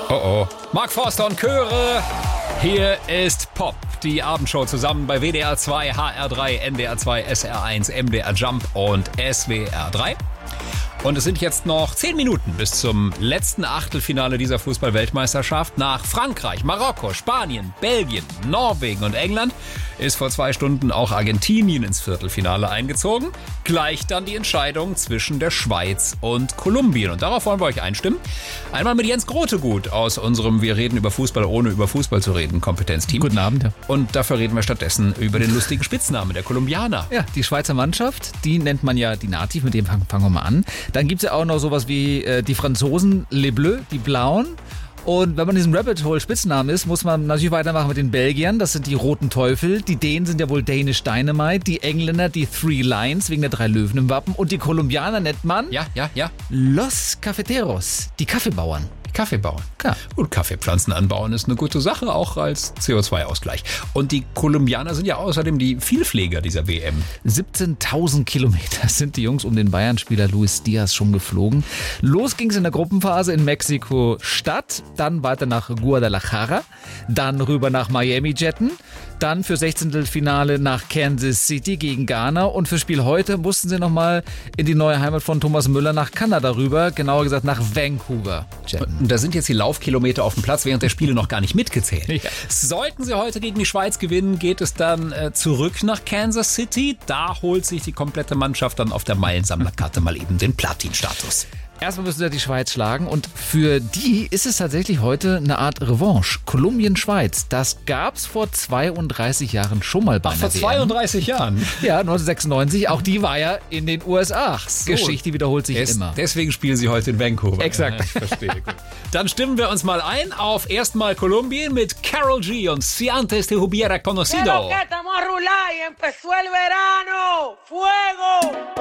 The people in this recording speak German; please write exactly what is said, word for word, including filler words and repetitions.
Oh oh. Mark Forster und Chöre. Hier ist Pop, die Abendshow zusammen bei W D R zwei, H R drei, N D R zwei, S R eins, M D R Jump und S W R drei. Und es sind jetzt noch zehn Minuten bis zum letzten Achtelfinale dieser Fußball-Weltmeisterschaft. Nach Frankreich, Marokko, Spanien, Belgien, Norwegen und England ist vor zwei Stunden auch Argentinien ins Viertelfinale eingezogen. Gleich dann die Entscheidung zwischen der Schweiz und Kolumbien. Und darauf wollen wir euch einstimmen. Einmal mit Jens Grotegut aus unserem Wir reden über Fußball, ohne über Fußball zu reden Kompetenzteam. Guten Abend. Ja. Und dafür reden wir stattdessen über den lustigen Spitznamen der Kolumbianer. Ja, die Schweizer Mannschaft, die nennt man ja die Nativ, mit dem fangen wir mal an. Dann gibt es ja auch noch sowas wie äh, die Franzosen, Les Bleus, die Blauen. Und wenn man in diesem Rabbit Hole Spitznamen ist, muss man natürlich weitermachen mit den Belgiern. Das sind die Roten Teufel. Die Dänen sind ja wohl Danish Dynamite. Die Engländer die Three Lions wegen der drei Löwen im Wappen. Und die Kolumbianer nennt man Ja, ja, ja. Los Cafeteros, die Kaffeebauern. Kaffeebauern. Ja. Gut, Kaffeepflanzen anbauen ist eine gute Sache, auch als C O zwei Ausgleich. Und die Kolumbianer sind ja außerdem die Vielpfleger dieser W M. siebzehntausend Kilometer sind die Jungs um den Bayern-Spieler Luis Diaz schon geflogen. Los ging es in der Gruppenphase in Mexiko-Stadt, dann weiter nach Guadalajara, dann rüber nach Miami jetten, dann für Sechzehntelfinale nach Kansas City gegen Ghana und für Spiel heute mussten sie nochmal in die neue Heimat von Thomas Müller nach Kanada rüber, genauer gesagt nach Vancouver jetten. Und da sind jetzt die Laufkilometer auf dem Platz während der Spiele noch gar nicht mitgezählt. Ja. Sollten sie heute gegen die Schweiz gewinnen, geht es dann äh, zurück nach Kansas City. Da holt sich die komplette Mannschaft dann auf der Meilensammlerkarte mal eben den Platin-Status. Erstmal müssen sie die Schweiz schlagen und für die ist es tatsächlich heute eine Art Revanche. Kolumbien-Schweiz, das gab's vor zweiunddreißig Jahren schon mal bei Ach, einer vor W M. zweiunddreißig Jahren? Ja, neunzehnhundertsechsundneunzig. Auch die war ja in den U S A. So. Geschichte wiederholt sich Des, immer. Deswegen spielen sie heute in Vancouver. Exakt. Ja, ich verstehe. Gut. Dann stimmen wir uns mal ein auf erstmal Kolumbien mit Karol G und Si antes te hubiera conocido. Estamos a rular y empezó el verano. ¡Fuego!